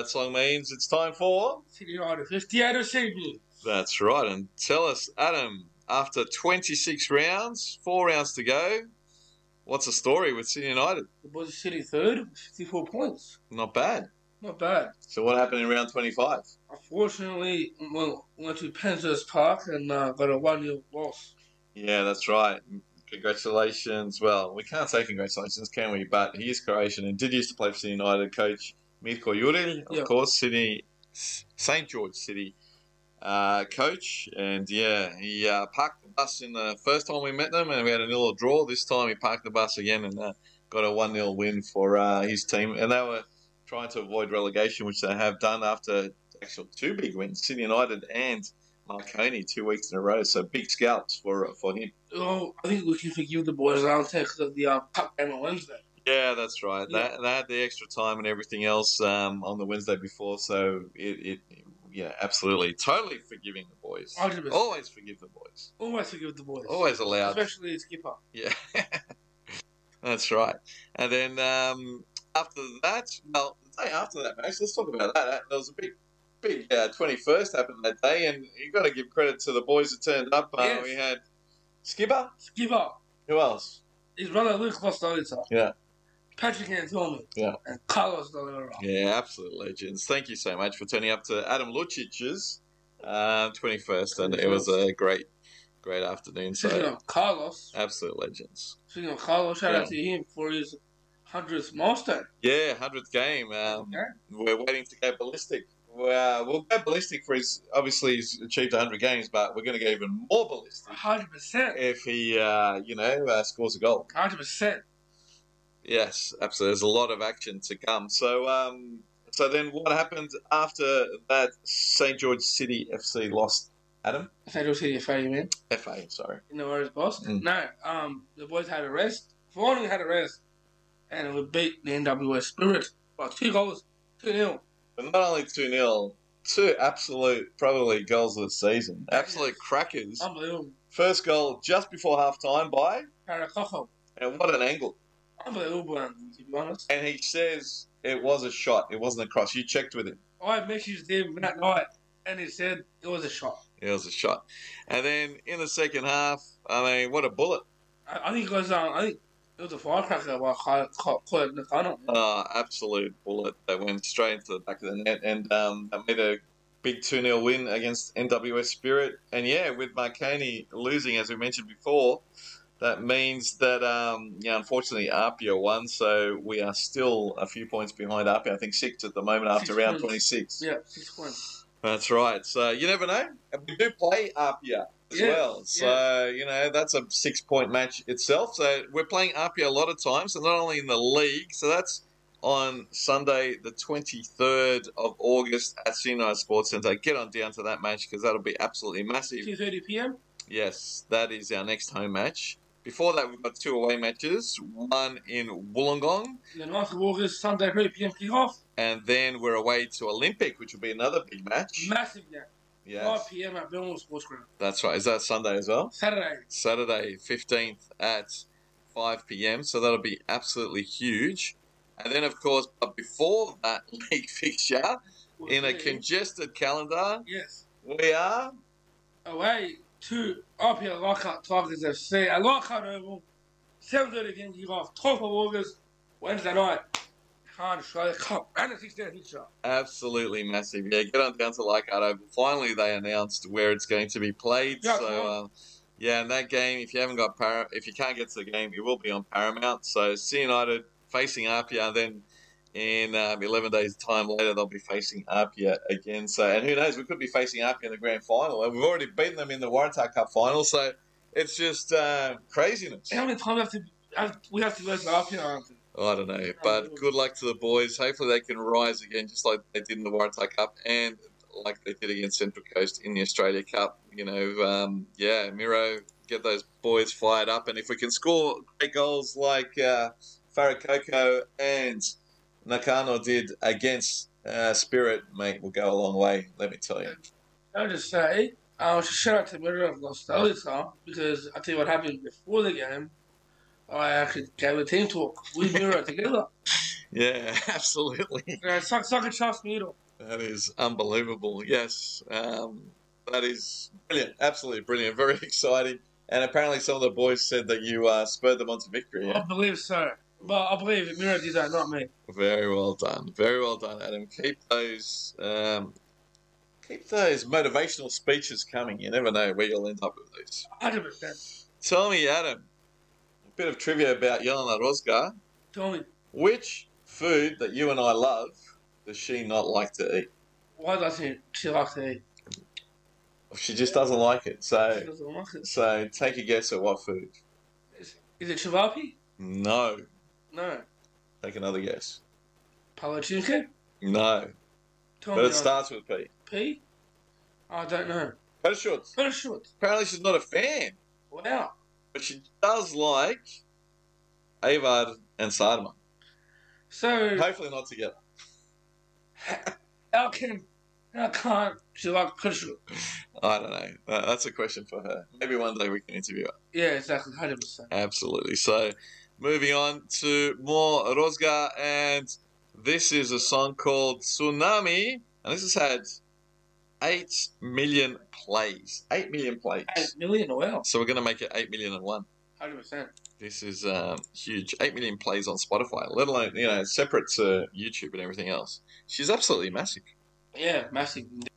that song means it's time for... City United 58 of champions. That's right. And tell us, Adam, after 26 rounds, 4 rounds to go, what's the story with City United? The boys are sitting third with 54 points. Not bad. Not bad. So what happened in round 25? Unfortunately, went to Penshurst Park and got a 1-0 loss. Yeah, that's right. Congratulations. Well, we can't say congratulations, can we? But he is Croatian and did used to play for City United. Coach Mirko Juric, of course, St. George City coach. And yeah, he parked the bus in the first time we met them and we had a 0 draw. This time he parked the bus again and got a 1-0 win for his team. And they were trying to avoid relegation, which they have done after actually 2 big wins, City United and Marconi 2 weeks in a row. So big scalps for him. Oh, I think we can forgive the boys around here because of the cup game on Wednesday. Yeah, that's right. Yeah. They had the extra time and everything else on the Wednesday before, so yeah, absolutely, totally forgiving the boys. 100%. Always forgive the boys. Always forgive the boys. Always allowed. Especially the skipper. Yeah, that's right. And then after that, well, the day after that match, let's talk about that. There was a big 21st happened that day, and you got to give credit to the boys that turned up. Yes. We had Skipper. Who else? His brother Luke Costello. Yeah. Patrick Antoni. Yeah. And Carlos Dolera. Yeah, absolute legends. Thank you so much for turning up to Adam Lucic's 21st, and it was a great afternoon. So Speaking of Carlos. Absolute legends. Speaking of Carlos, shout out to him for his 100th milestone. Yeah, 100th game. We're waiting to go ballistic. We'll go ballistic for his... Obviously, he's achieved 100 games, but we're going to go even more ballistic. 100%. If he, scores a goal. 100%. Yes, absolutely. There's a lot of action to come. So, so then what happened after that? St. George City FC lost, Adam? St. George City FA, you mean? FA, sorry. You know where it's boss? No, the boys had a rest. Finally had a rest. And we beat the NWS Spirit by 2 goals, 2-0. But not only 2-0, 2 absolute, probably, goals of the season. Absolute crackers. Unbelievable. First goal just before half-time by... Paracoco. And what an angle. Unbelievable, to be honest. And he says it was a shot. It wasn't a cross. You checked with him. I messaged him that night, and he said it was a shot. It was a shot. And then in the second half, I mean, what a bullet. I think it was it was a firecracker by Khaled Nakano. Absolute bullet that went straight into the back of the net, and that made a big 2-0 win against NWS Spirit. And yeah, with Marconi losing, as we mentioned before, that means that, unfortunately, Apia won, so we are still a few points behind Apia. I think 6 at the moment after round 26. Yeah, 6 points. That's right. So you never know. And we do play Apia as well. So, that's a 6-point match itself. So we're playing Apia a lot of times, so not only in the league. So that's on Sunday, the 23rd of August at Sinai Sports Centre. Get on down to that match because that'll be absolutely massive. 2:30 p.m.? Yes, that is our next home match. Before that, we've got 2 away matches, one in Wollongong. The 9th of August, Sunday, 3 p.m. kick-off. And then we're away to Olympic, which will be another big match. Massive game. Yes. 5 p.m. at Belmore Sports Ground. That's right. Is that Sunday as well? Saturday, 15th at 5 p.m. So that'll be absolutely huge. And then, of course, but before that league fixture, in a congested calendar, yes, we are away to Apia Leichhardt Tigers FC at Leichhardt Oval, 7:30 p.m. kick-off, 12th of August, Wednesday night. Khan Australia Cup and a 16th fixture. Absolutely massive. Yeah, get on down to Leichhardt Oval. Finally, they announced where it's going to be played. Yeah, so, and that game, if you haven't got if you can't get to the game, it will be on Paramount. So, City United facing Apia, and then in 11 days' time later, they'll be facing Apia again. So, and who knows, we could be facing Apia in the grand final. And we've already beaten them in the Waratah Cup final. So, it's just craziness. How many times we have to go to Apia? I don't know, but good luck to the boys. Hopefully they can rise again just like they did in the Waratah Cup and like they did against Central Coast in the Australia Cup. Miro, get those boys fired up. And if we can score great goals like Farakoko and Nakano did against Spirit, mate, we'll go a long way, let me tell you. I'll just say, shout out to Miro of Nostalgia because I tell you what happened before the game. I actually gave a team talk with Miro together. Yeah, absolutely. Yeah, suck a trust needle. That is unbelievable. Yes, that is brilliant. Absolutely brilliant. Very exciting. And apparently, some of the boys said that you spurred them on to victory. I Yeah? believe so. But I believe Miro did that, not me. Very well done. Very well done, Adam. Keep those motivational speeches coming. You never know where you'll end up with these. 100%. Tell me, Adam, a bit of trivia about Jelena Rozga. Tell me, Which food that you and I love does she not like to eat? why doesn't she like to eat? She just doesn't like it. She So, doesn't like it. so take a guess at what food. Is it chivapi? No. No. Take another guess. Palachinke? No. Tell But me. it starts with P. P? I don't know. Petashoots. But it should. Apparently she's not a fan, Wow. but she does like Avar and Sadma. So, Hopefully not together. how can't she like Petashut? I don't know. That's a question for her. Maybe one day we can interview her. Yeah, exactly. 100%. Absolutely. So, moving on to more Rozga, and this is a song called Tsunami, and this has had 8 million plays. 8 million plays. 8 million, wow. So we're going to make it 8,000,001. 100%. This is huge. 8 million plays on Spotify, let alone, separate to YouTube and everything else. She's absolutely massive. Yeah, massive.